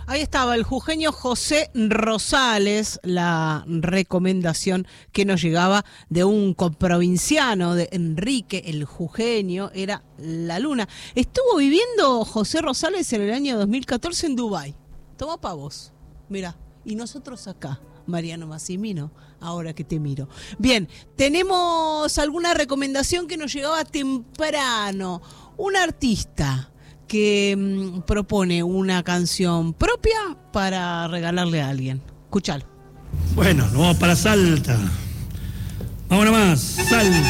Ahí estaba el jujeño José Rosales, la recomendación que nos llegaba de un comprovinciano, de Enrique, el jujeño, era La Luna. Estuvo viviendo José Rosales en el año 2014 en Dubái. Toma pa' vos, mirá. Y nosotros acá, Mariano Massimino, ahora que te miro. Bien, tenemos alguna recomendación que nos llegaba temprano. Un artista que propone una canción propia para regalarle a alguien. Escuchalo. Bueno, nos vamos para Salta. Vamos nomás, Salta.